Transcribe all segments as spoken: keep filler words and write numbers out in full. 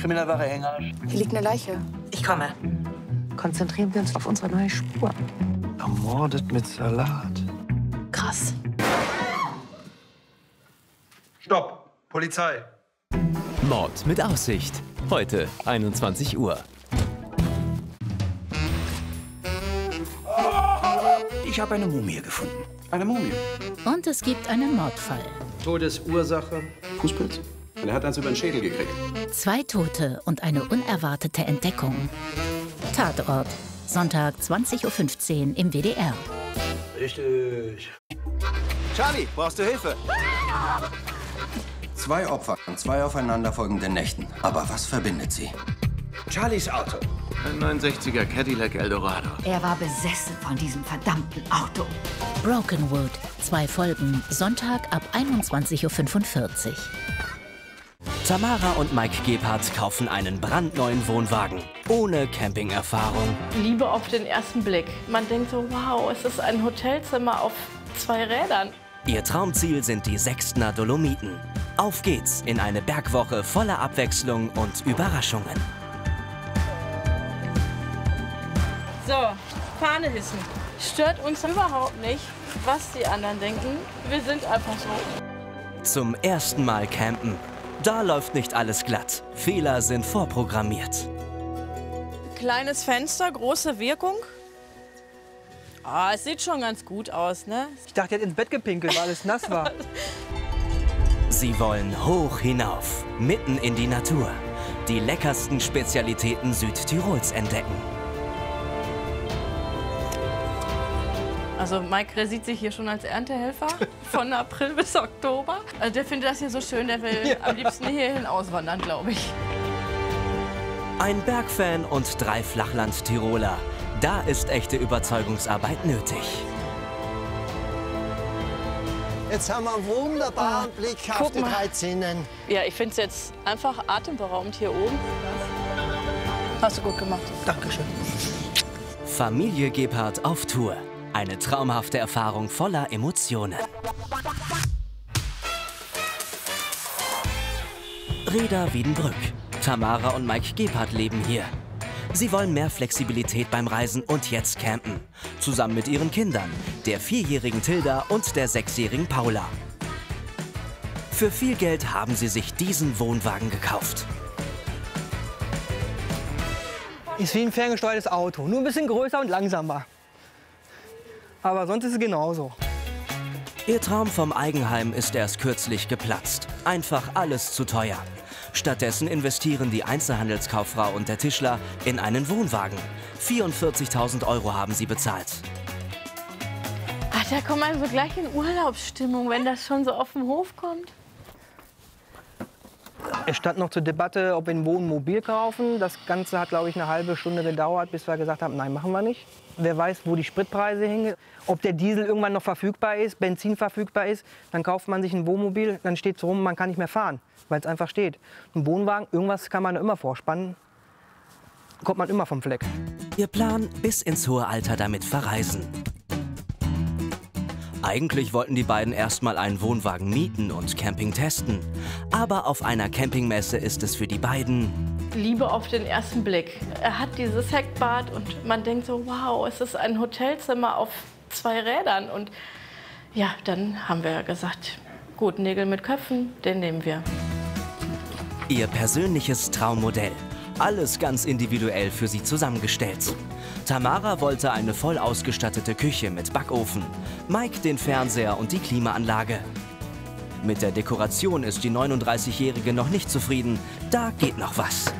Kriminalware Engarsch. Hier liegt eine Leiche. Ich komme. Konzentrieren wir uns auf unsere neue Spur. Ermordet mit Salat. Krass. Stopp! Polizei! Mord mit Aussicht. Heute einundzwanzig Uhr. Ich habe eine Mumie gefunden. Eine Mumie. Und es gibt einen Mordfall. Todesursache? Fußpilz. Und er hat eins über den Schädel gekriegt. Zwei Tote und eine unerwartete Entdeckung. Tatort. Sonntag zwanzig Uhr fünfzehn im W D R. Richtig. Charlie, brauchst du Hilfe? Zwei Opfer an zwei aufeinanderfolgenden Nächten. Aber was verbindet sie? Charlies Auto. Ein neunundsechziger Cadillac Eldorado. Er war besessen von diesem verdammten Auto. Brokenwood. Zwei Folgen. Sonntag ab einundzwanzig Uhr fünfundvierzig. Tamara und Mike Gebhardt kaufen einen brandneuen Wohnwagen. Ohne Campingerfahrung. Liebe auf den ersten Blick. Man denkt so, wow, es ist ein Hotelzimmer auf zwei Rädern. Ihr Traumziel sind die Sechstner Dolomiten. Auf geht's in eine Bergwoche voller Abwechslung und Überraschungen. So, Fahne hissen. Stört uns überhaupt nicht, was die anderen denken. Wir sind einfach so. Zum ersten Mal campen. Da läuft nicht alles glatt. Fehler sind vorprogrammiert. Kleines Fenster, große Wirkung. Ah, es sieht schon ganz gut aus, ne? Ich dachte, er hat ins Bett gepinkelt, weil es nass war. Sie wollen hoch hinauf, mitten in die Natur. Die leckersten Spezialitäten Südtirols entdecken. Also Mike sieht sich hier schon als Erntehelfer von April bis Oktober. Also der findet das hier so schön, der will ja. am liebsten hierhin auswandern, glaube ich. Ein Bergfan und drei Flachland-Tiroler. Da ist echte Überzeugungsarbeit nötig. Jetzt haben wir einen wunderbaren oh, Blick auf die drei Zinnen. Ja, ich finde es jetzt einfach atemberaubend hier oben. Hast du gut gemacht. Dankeschön. Familie Gebhardt auf Tour. Eine traumhafte Erfahrung voller Emotionen. Reda Wiedenbrück. Tamara und Mike Gebhardt leben hier. Sie wollen mehr Flexibilität beim Reisen und jetzt campen. Zusammen mit ihren Kindern, der vierjährigen Tilda und der sechsjährigen Paula. Für viel Geld haben sie sich diesen Wohnwagen gekauft. Ist wie ein ferngesteuertes Auto, nur ein bisschen größer und langsamer. Aber sonst ist es genauso. Ihr Traum vom Eigenheim ist erst kürzlich geplatzt. Einfach alles zu teuer. Stattdessen investieren die Einzelhandelskauffrau und der Tischler in einen Wohnwagen. vierundvierzigtausend Euro haben sie bezahlt. Ach, da kommt man so gleich in Urlaubsstimmung, wenn das schon so auf den Hof kommt. Es stand noch zur Debatte, ob wir ein Wohnmobil kaufen. Das Ganze hat, glaube ich, eine halbe Stunde gedauert, bis wir gesagt haben, nein, machen wir nicht. Wer weiß, wo die Spritpreise hängen, ob der Diesel irgendwann noch verfügbar ist, Benzin verfügbar ist. Dann kauft man sich ein Wohnmobil, dann steht es rum, man kann nicht mehr fahren, weil es einfach steht. Ein Wohnwagen, irgendwas kann man immer vorspannen, kommt man immer vom Fleck. Ihr Plan, bis ins hohe Alter damit verreisen. Eigentlich wollten die beiden erstmal einen Wohnwagen mieten und Camping testen. Aber auf einer Campingmesse ist es für die beiden Liebe auf den ersten Blick. Er hat dieses Heckbad und man denkt so, wow, es ist ein Hotelzimmer auf zwei Rädern. Und ja, dann haben wir gesagt, gut, Nägel mit Köpfen, den nehmen wir. Ihr persönliches Traummodell. Alles ganz individuell für sie zusammengestellt. Tamara wollte eine voll ausgestattete Küche mit Backofen. Mike den Fernseher und die Klimaanlage. Mit der Dekoration ist die neununddreißigjährige noch nicht zufrieden. Da geht noch was.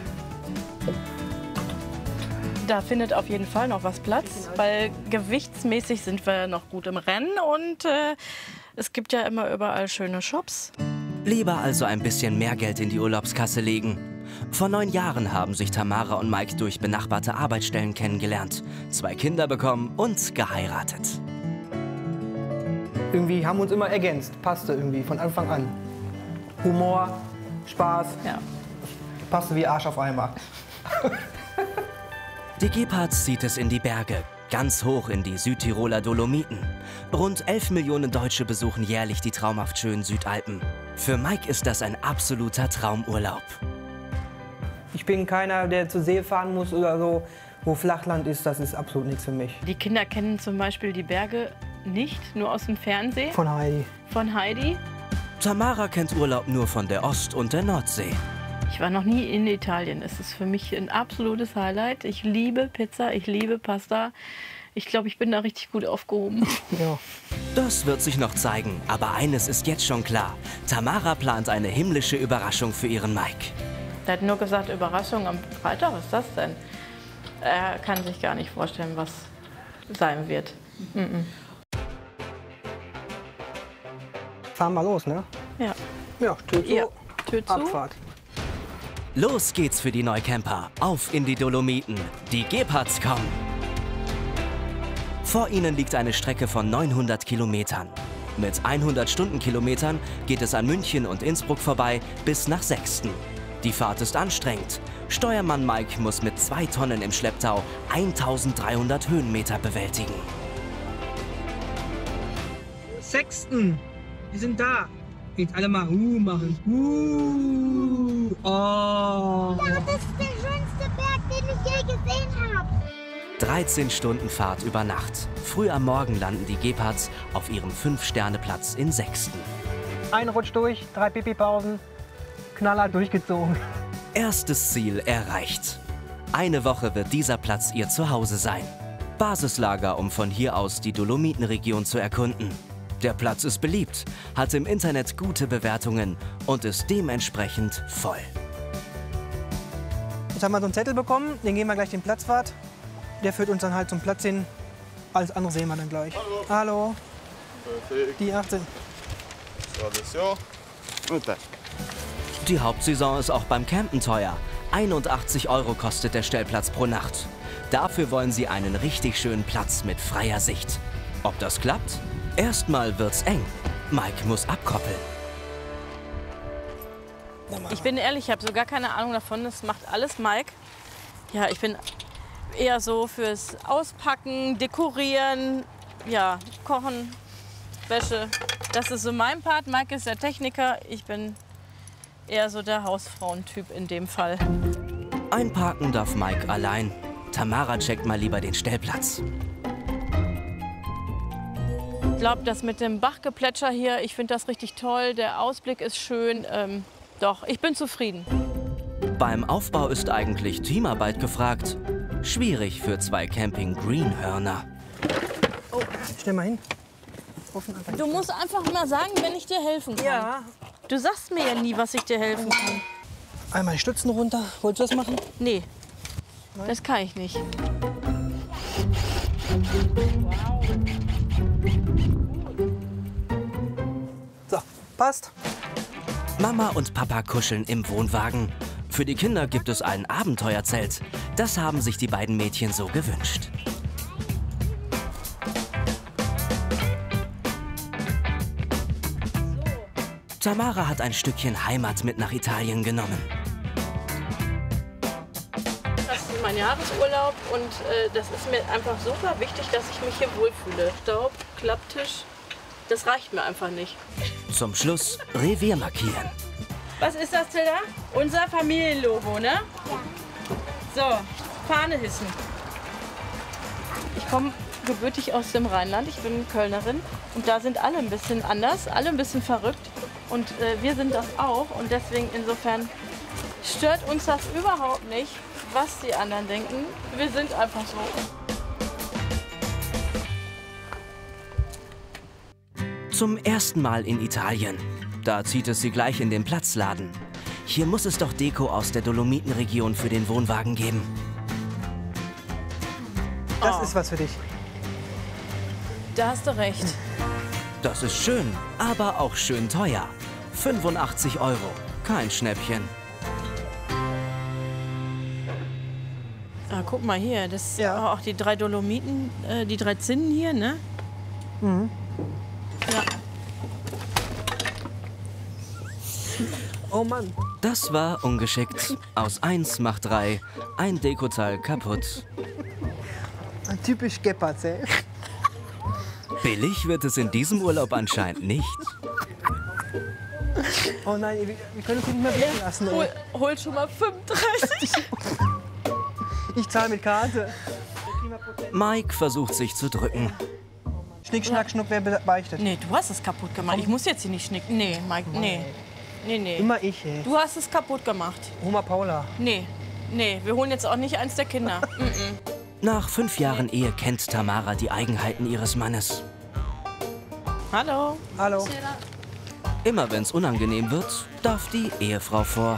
Da findet auf jeden Fall noch was Platz, weil gewichtsmäßig sind wir noch gut im Rennen und äh, es gibt ja immer überall schöne Shops. Lieber also ein bisschen mehr Geld in die Urlaubskasse legen. Vor neun Jahren haben sich Tamara und Mike durch benachbarte Arbeitsstellen kennengelernt, zwei Kinder bekommen und geheiratet. Irgendwie haben wir uns immer ergänzt, passte irgendwie von Anfang an. Humor, Spaß, ja. Passte wie Arsch auf Eimer. Die Gebhardts zieht es in die Berge, ganz hoch in die Südtiroler Dolomiten. Rund elf Millionen Deutsche besuchen jährlich die traumhaft schönen Südalpen. Für Mike ist das ein absoluter Traumurlaub. Ich bin keiner, der zur See fahren muss oder so, wo Flachland ist. Das ist absolut nichts für mich. Die Kinder kennen zum Beispiel die Berge nicht, nur aus dem Fernsehen. Von Heidi. Von Heidi. Tamara kennt Urlaub nur von der Ost- und der Nordsee. Ich war noch nie in Italien. Es ist für mich ein absolutes Highlight. Ich liebe Pizza, ich liebe Pasta. Ich glaube, ich bin da richtig gut aufgehoben. Ja. Das wird sich noch zeigen, aber eines ist jetzt schon klar. Tamara plant eine himmlische Überraschung für ihren Mike. Er hat nur gesagt, Überraschung am Freitag, was ist das denn? Er kann sich gar nicht vorstellen, was sein wird. Mhm. Fahren wir los, ne? Ja. Ja, Tür zu, ja. Tür zu. Abfahrt. Los geht's für die Neucamper. Auf in die Dolomiten. Die Gepards kommen. Vor ihnen liegt eine Strecke von neunhundert Kilometern. Mit hundert Stundenkilometern geht es an München und Innsbruck vorbei bis nach Sexten. Die Fahrt ist anstrengend. Steuermann Mike muss mit zwei Tonnen im Schlepptau eintausenddreihundert Höhenmeter bewältigen. Sexten, wir sind da. Jetzt alle mal uh machen. Uh, oh. Ja, das ist der schönste Berg, den ich je gesehen habe. dreizehn Stunden Fahrt über Nacht. Früh am Morgen landen die Gepards auf ihrem Fünf-Sterne-Platz in Sexten. Ein Rutsch durch, drei Pipi-Pausen, knallhart durchgezogen. Erstes Ziel erreicht. Eine Woche wird dieser Platz ihr Zuhause sein. Basislager, um von hier aus die Dolomitenregion zu erkunden. Der Platz ist beliebt, hat im Internet gute Bewertungen und ist dementsprechend voll. Jetzt haben wir so einen Zettel bekommen, den geben wir gleich den Platzwart. Der führt uns dann halt zum Platz hin. Alles andere sehen wir dann gleich. Hallo. Hallo. Perfekt. Die achtzehn. Alles ja. Und dann. Die Hauptsaison ist auch beim Campen teuer. einundachtzig Euro kostet der Stellplatz pro Nacht. Dafür wollen sie einen richtig schönen Platz mit freier Sicht. Ob das klappt? Erstmal wird's eng. Mike muss abkoppeln. Ich bin ehrlich, ich habe so gar keine Ahnung davon. Das macht alles Mike. Ja, ich bin eher so fürs Auspacken, Dekorieren, ja, Kochen, Wäsche. Das ist so mein Part. Mike ist der Techniker. Ich bin eher so der Hausfrauentyp in dem Fall. Einparken darf Mike allein. Tamara checkt mal lieber den Stellplatz. Ich glaube, das mit dem Bachgeplätscher hier, ich finde das richtig toll. Der Ausblick ist schön. Ähm, doch, ich bin zufrieden. Beim Aufbau ist eigentlich Teamarbeit gefragt. Schwierig für zwei Camping-Greenhörner. Oh, stell mal hin. Du musst einfach mal sagen, wenn ich dir helfen kann. Ja. Du sagst mir ja nie, was ich dir helfen kann. Einmal die Stützen runter. Wolltest du das machen? Nee, Nein. Das kann ich nicht. So, passt. Mama und Papa kuscheln im Wohnwagen. Für die Kinder gibt es ein Abenteuerzelt. Das haben sich die beiden Mädchen so gewünscht. Tamara hat ein Stückchen Heimat mit nach Italien genommen. Das ist mein Jahresurlaub und äh, das ist mir einfach super wichtig, dass ich mich hier wohlfühle. Staub, Klapptisch, das reicht mir einfach nicht. Zum Schluss Revier markieren. Was ist das, Tilda? Unser Familienlogo, ne? Ja. So, Fahne hissen. Ich komme gebürtig aus dem Rheinland, ich bin Kölnerin und da sind alle ein bisschen anders, alle ein bisschen verrückt. Und äh, wir sind das auch und deswegen insofern stört uns das überhaupt nicht, was die anderen denken. Wir sind einfach so. Zum ersten Mal in Italien. Da zieht es sie gleich in den Platzladen. Hier muss es doch Deko aus der Dolomitenregion für den Wohnwagen geben. Das Oh. ist was für dich. Da hast du recht. Das ist schön, aber auch schön teuer. fünfundachtzig Euro, kein Schnäppchen. Ah, guck mal hier, das Ja. auch die drei Dolomiten, äh, die drei Zinnen hier, ne? Mhm. Ja. Oh Mann. Das war ungeschickt. Aus eins macht drei. Ein Dekoteil kaputt. Typisch Gepards, ey. Billig wird es in diesem Urlaub anscheinend nicht. Oh nein, wir, wir können uns nicht mehr blicken lassen. Hol, hol schon mal fünfunddreißig. Ich zahle mit Karte. Mike versucht sich zu drücken. Schnick, schnack, schnuck, wer beichtet? Nee, du hast es kaputt gemacht. Ich muss jetzt hier nicht schnicken. Nee, Mike, nee. Nee, nee. Immer ich, ey. Du hast es kaputt gemacht. Oma Paula. Nee, nee, wir holen jetzt auch nicht eins der Kinder. Mm -mm. Nach fünf Jahren Ehe kennt Tamara die Eigenheiten ihres Mannes. Hallo. Hallo. Immer wenn es unangenehm wird, darf die Ehefrau vor.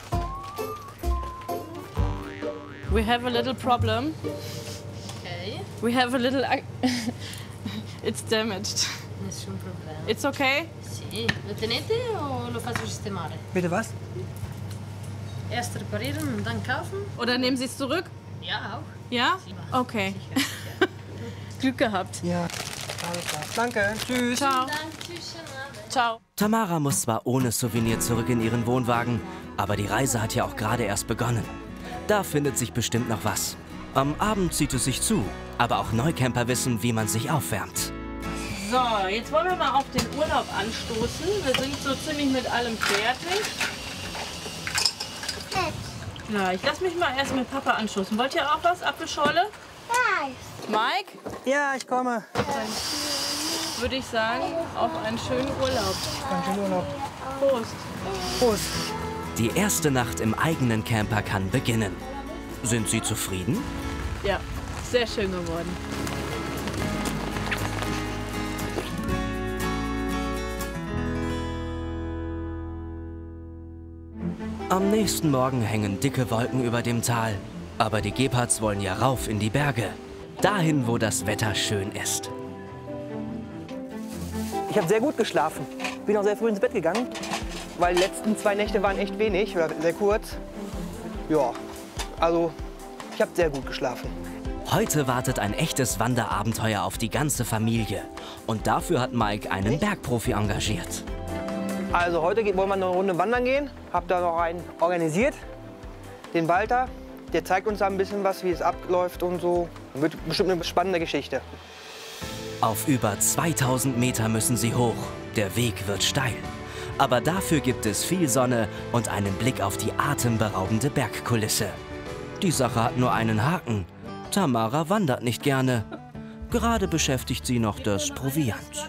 We have a little problem. Ok. We have a little... It's damaged. Nessun problema. It's okay? Sì. Lo tenete o lo faccio sistemare? Bitte was? Erst reparieren und dann kaufen? Oder nehmen Sie es zurück? Ja, auch. Ja? Okay. Glück gehabt. Ja. Alles klar. Danke. Tschüss. Ciao. Ciao. Tamara muss zwar ohne Souvenir zurück in ihren Wohnwagen, aber die Reise hat ja auch gerade erst begonnen. Da findet sich bestimmt noch was. Am Abend zieht es sich zu, aber auch Neucamper wissen, wie man sich aufwärmt. So, jetzt wollen wir mal auf den Urlaub anstoßen. Wir sind so ziemlich mit allem fertig. Ja, ich lasse mich mal erst mit Papa anstoßen. Wollt ihr auch was? Apfelschorle? Ja. Mike? Ja, ich komme. Dann würde ich sagen, auf einen schönen Urlaub. Einen schönen Urlaub. Prost. Prost. Die erste Nacht im eigenen Camper kann beginnen. Sind Sie zufrieden? Ja, sehr schön geworden. Am nächsten Morgen hängen dicke Wolken über dem Tal. Aber die Gepards wollen ja rauf in die Berge. Dahin, wo das Wetter schön ist. Ich habe sehr gut geschlafen. Bin auch sehr früh ins Bett gegangen, weil die letzten zwei Nächte waren echt wenig oder sehr kurz. Ja, also ich habe sehr gut geschlafen. Heute wartet ein echtes Wanderabenteuer auf die ganze Familie. Und dafür hat Mike einen Bergprofi engagiert. Also heute wollen wir eine Runde wandern gehen. Hab da noch einen organisiert, den Walter. Der zeigt uns da ein bisschen was, wie es abläuft und so. Wird bestimmt eine spannende Geschichte. Auf über zweitausend Meter müssen sie hoch. Der Weg wird steil. Aber dafür gibt es viel Sonne und einen Blick auf die atemberaubende Bergkulisse. Die Sache hat nur einen Haken. Tamara wandert nicht gerne. Gerade beschäftigt sie noch das Proviant.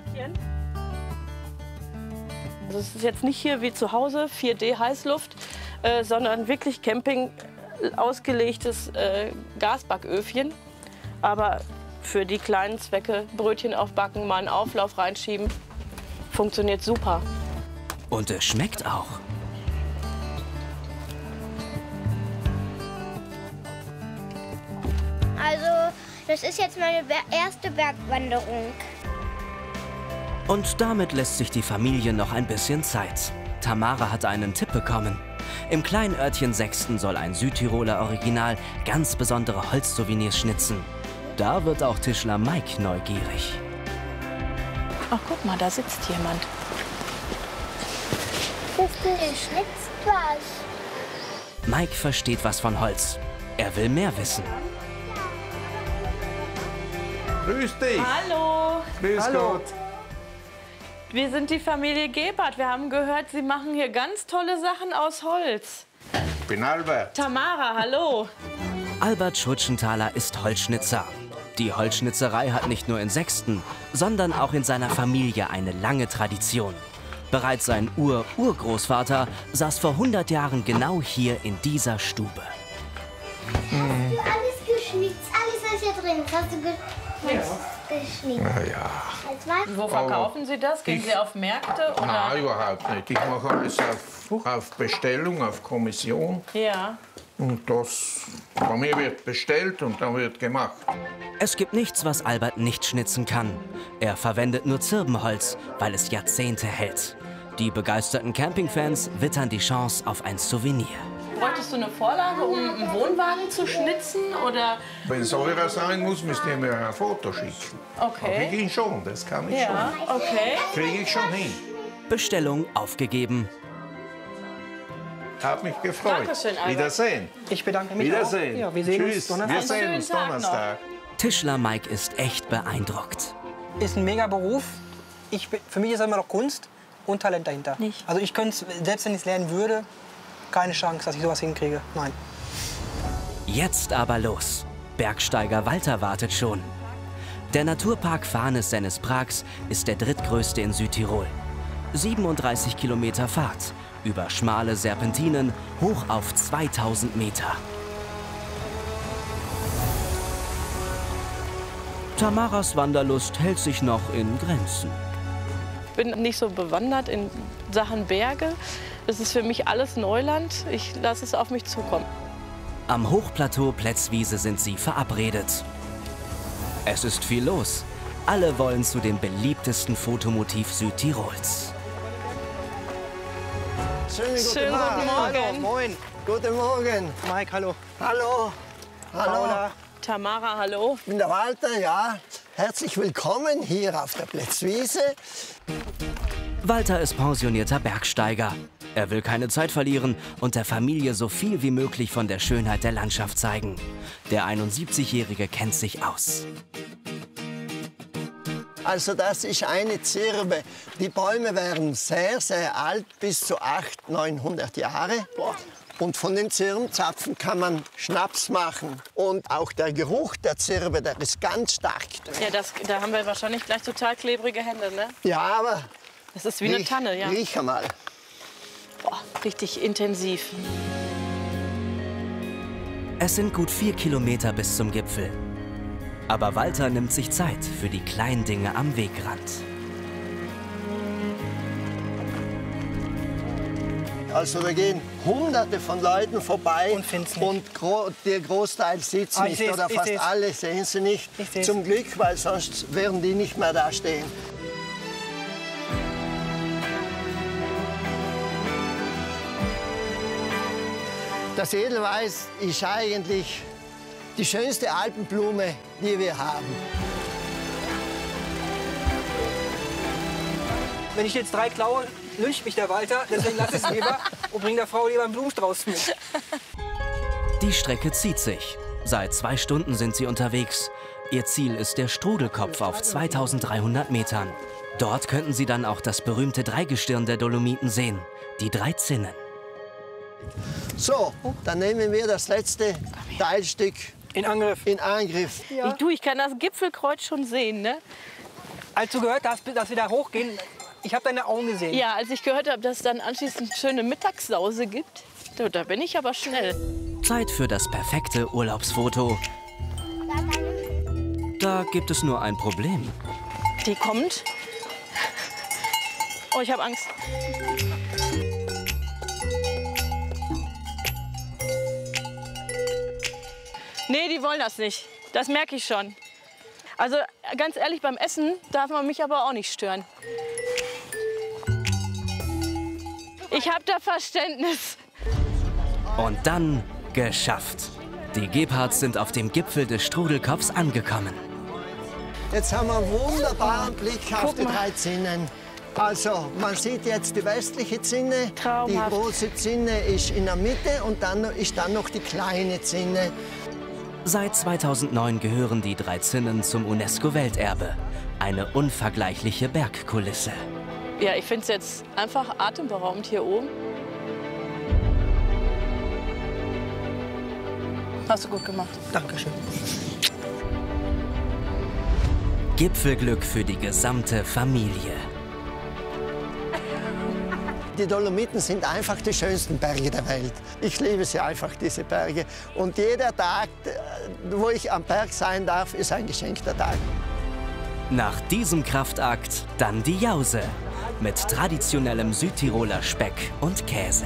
Also es ist jetzt nicht hier wie zu Hause, vier D Heißluft, äh, sondern wirklich Camping ausgelegtes äh, Gasbacköfchen. Aber für die kleinen Zwecke, Brötchen aufbacken, mal einen Auflauf reinschieben, funktioniert super. Und es schmeckt auch. Also, das ist jetzt meine Ber- erste Bergwanderung. Und damit lässt sich die Familie noch ein bisschen Zeit. Tamara hat einen Tipp bekommen. Im kleinen Örtchen Sexten soll ein Südtiroler Original ganz besondere Holzsouvenirs schnitzen. Da wird auch Tischler Mike neugierig. Ach, guck mal, da sitzt jemand. Der schnitzt was. Mike versteht was von Holz. Er will mehr wissen. Grüß dich. Hallo. Grüß Hallo. Gott. Wir sind die Familie Gebhardt. Wir haben gehört, Sie machen hier ganz tolle Sachen aus Holz. Ich bin Albert. Tamara, hallo. Albert Schutschenthaler ist Holzschnitzer. Die Holzschnitzerei hat nicht nur in Sexten, sondern auch in seiner Familie eine lange Tradition. Bereits sein Ur-Urgroßvater saß vor hundert Jahren genau hier in dieser Stube. Hast du alles geschnitzt? Alles, was hier drin ist, hast du ge ja. geschnitzt? Na ja. Als was? Wo verkaufen Sie das? Gehen Ich- Sie auf Märkte? Oder? Nein, überhaupt nicht. Ich mache alles auf, auf Bestellung, auf Kommission. Ja. Und das bei mir wird bestellt und dann wird gemacht. Es gibt nichts, was Albert nicht schnitzen kann. Er verwendet nur Zirbenholz, weil es Jahrzehnte hält. Die begeisterten Campingfans wittern die Chance auf ein Souvenir. Bräuchtest du eine Vorlage, um einen Wohnwagen zu schnitzen? Oder? Wenn es eurer sein muss, müsst ihr mir ein Foto schicken. Okay. Kriege ich schon, das kann ich Ja, schon. okay. Kriege ich schon hin. Bestellung aufgegeben. Hat mich gefreut. Dankeschön, Albert. Wiedersehen. Ich bedanke mich Wiedersehen. auch. Ja, wir sehen Tschüss. uns Donnerstag. Wir sehen Einen uns schönen Tag noch. Donnerstag. Tischler Mike ist echt beeindruckt. Ist ein mega Beruf. Ich, bin- für mich ist das immer noch Kunst. und Talent dahinter. Nicht. Also ich könnte es, selbst wenn ich es lernen würde, keine Chance, dass ich sowas hinkriege. Nein. Jetzt aber los. Bergsteiger Walter wartet schon. Der Naturpark Farnes-Sennes-Prags ist der drittgrößte in Südtirol. siebenunddreißig Kilometer Fahrt, über schmale Serpentinen, hoch auf zweitausend Meter. Tamaras Wanderlust hält sich noch in Grenzen. Ich bin nicht so bewandert in Sachen Berge. Es ist für mich alles Neuland. Ich lasse es auf mich zukommen. Am Hochplateau Plätzwiese sind sie verabredet. Es ist viel los. Alle wollen zu dem beliebtesten Fotomotiv Südtirols. Schönen guten, Schönen guten Morgen. Hallo, moin. Guten Morgen. Mike, hallo. Hallo. Hallo. Paula. Tamara, hallo. Ich bin der Walter, ja. Herzlich willkommen hier auf der Plätzwiese. Walter ist pensionierter Bergsteiger. Er will keine Zeit verlieren und der Familie so viel wie möglich von der Schönheit der Landschaft zeigen. Der einundsiebzigjährige kennt sich aus. Also das ist eine Zirbe. Die Bäume werden sehr, sehr alt, bis zu achthundert, neunhundert Jahre. Und von den Zirbenzapfen kann man Schnaps machen. Und auch der Geruch der Zirbe, der ist ganz stark. Ja, das, da haben wir wahrscheinlich gleich total klebrige Hände, ne? Ja, aber... Das ist wie eine riech, Tanne, ja. Riech mal. Boah, richtig intensiv. Es sind gut vier Kilometer bis zum Gipfel. Aber Walter nimmt sich Zeit für die kleinen Dinge am Wegrand. Also da gehen Hunderte von Leuten vorbei und, find's und gro der Großteil sieht es Ah, nicht seh's, oder fast seh's. alle sehen sie nicht. Ich Zum Glück, weil sonst wären die nicht mehr da stehen. Das Edelweiß ist eigentlich die schönste Alpenblume, die wir haben. Wenn ich jetzt drei klaue, lyncht mich der Walter. Deswegen lass es lieber und bring der Frau lieber einen Blumenstrauß mit. Die Strecke zieht sich. Seit zwei Stunden sind sie unterwegs. Ihr Ziel ist der Strudelkopf auf zweitausenddreihundert Metern. Dort könnten sie dann auch das berühmte Dreigestirn der Dolomiten sehen, die drei Zinnen. So, dann nehmen wir das letzte Teilstück in Angriff. In Angriff. Ja. Ich, du, ich kann das Gipfelkreuz schon sehen, ne? Als du gehört hast, dass wir da hochgehen, ich habe deine Augen gesehen. Ja, als ich gehört habe, dass es dann anschließend schöne Mittagssause gibt, da bin ich aber schnell. Zeit für das perfekte Urlaubsfoto. Da gibt es nur ein Problem. Die kommt. Oh, ich habe Angst. Nee, die wollen das nicht. Das merke ich schon. Also ganz ehrlich, beim Essen darf man mich aber auch nicht stören. Ich habe da Verständnis. Und dann geschafft. Die Gebhards sind auf dem Gipfel des Strudelkopfs angekommen. Jetzt haben wir einen wunderbaren Blick auf die drei Zinnen. Also, man sieht jetzt die westliche Zinne, Traumhaft. Die große Zinne ist in der Mitte und dann ist dann noch die kleine Zinne. Seit zweitausendneun gehören die drei Zinnen zum UNESCO-Welterbe. Eine unvergleichliche Bergkulisse. Ja, ich finde es jetzt einfach atemberaubend hier oben. Hast du gut gemacht. Dankeschön. Gipfelglück für die gesamte Familie. Die Dolomiten sind einfach die schönsten Berge der Welt. Ich liebe sie einfach, diese Berge. Und jeder Tag, wo ich am Berg sein darf, ist ein geschenkter Tag. Nach diesem Kraftakt dann die Jause. Mit traditionellem Südtiroler Speck und Käse.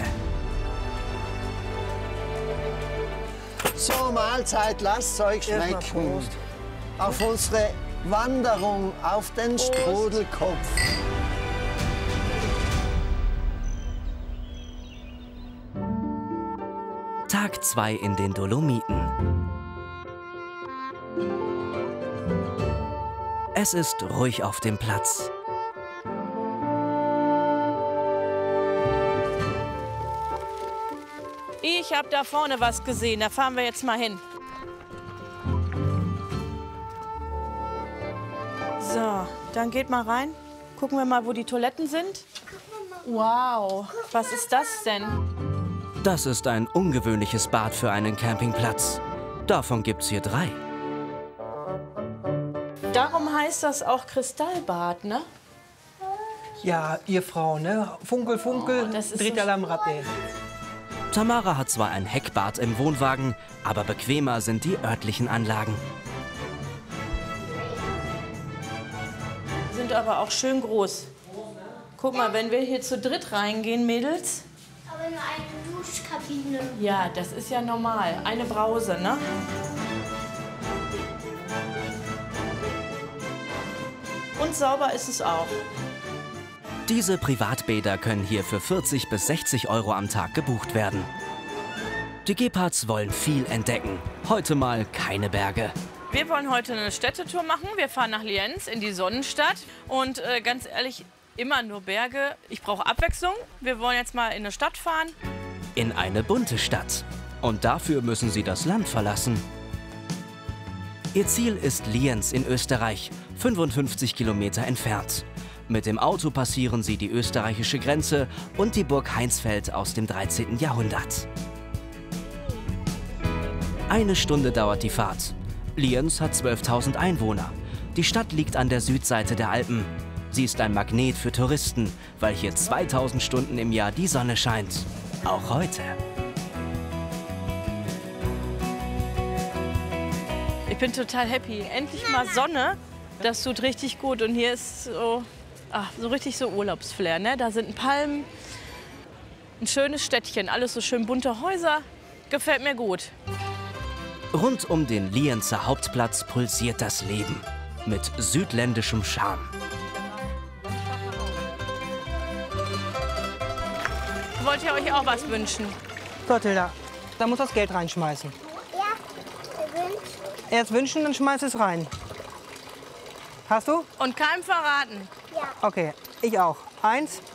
So, Mahlzeit, lasst euch schmecken. Auf unsere Wanderung auf den Strudelkopf. Tag zwei in den Dolomiten. Es ist ruhig auf dem Platz. Ich habe da vorne was gesehen, da fahren wir jetzt mal hin. So, dann geht mal rein. Gucken wir mal, wo die Toiletten sind. Wow, was ist das denn? Das ist ein ungewöhnliches Bad für einen Campingplatz. Davon gibt's hier drei. Darum heißt das auch Kristallbad, ne? Ja, ihr Frau, ne? Funkel, Funkel, Oh, das ist dreht so alle am Rad. Ey. Tamara hat zwar ein Heckbad im Wohnwagen, aber bequemer sind die örtlichen Anlagen. Sind aber auch schön groß. Guck mal, wenn wir hier zu dritt reingehen, Mädels. Aber nur eine Duschkabine. Ja, das ist ja normal. Eine Brause, ne? Und sauber ist es auch. Diese Privatbäder können hier für vierzig bis sechzig Euro am Tag gebucht werden. Die Gepards wollen viel entdecken. Heute mal keine Berge. Wir wollen heute eine Städtetour machen. Wir fahren nach Lienz in die Sonnenstadt. Und äh, ganz ehrlich, immer nur Berge. Ich brauche Abwechslung. Wir wollen jetzt mal in eine Stadt fahren. In eine bunte Stadt. Und dafür müssen sie das Land verlassen. Ihr Ziel ist Lienz in Österreich, fünfundfünfzig Kilometer entfernt. Mit dem Auto passieren sie die österreichische Grenze und die Burg Heinsfeld aus dem dreizehnten Jahrhundert. Eine Stunde dauert die Fahrt. Lienz hat zwölftausend Einwohner. Die Stadt liegt an der Südseite der Alpen. Sie ist ein Magnet für Touristen, weil hier zweitausend Stunden im Jahr die Sonne scheint. Auch heute. Ich bin total happy. Endlich mal Sonne. Das tut richtig gut. Und hier ist so, ach, so richtig so Urlaubsflair. Ne? Da sind Palmen, ein schönes Städtchen, alles so schön bunte Häuser. Gefällt mir gut. Rund um den Lienzer Hauptplatz pulsiert das Leben. Mit südländischem Charme. Wollt ihr euch auch was wünschen? So, Tilda, da muss das Geld reinschmeißen. Ja, gewünscht. Erst wünschen, dann schmeiß es rein. Hast du? Und keinem verraten. Ja. Okay, ich auch. Eins,